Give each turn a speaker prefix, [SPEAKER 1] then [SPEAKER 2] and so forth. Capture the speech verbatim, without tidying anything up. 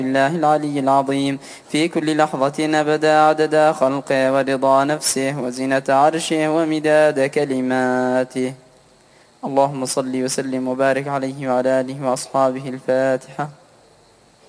[SPEAKER 1] الله العلي العظيم في كل لحظة أبدا عدد خلقه ورضا نفسه وزنة عرشه ومداد كلماته. اللهم صل وسلم وبارك عليه وعلى آله وأصحابه. الفاتحة.